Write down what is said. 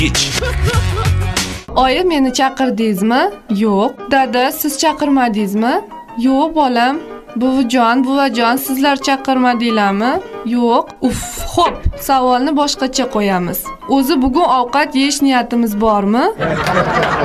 Oyi, meni chaqirdingizmi? Yo'q. Dada, siz chaqirmadingizmi? Yo'q, bolam. Buvajon, sizlar chaqirmadinglarmi? Yo'q. Xo'p, savolni boshqacha qo'yamiz. O'zi bugun ovqat yeyish niyatimiz bormi?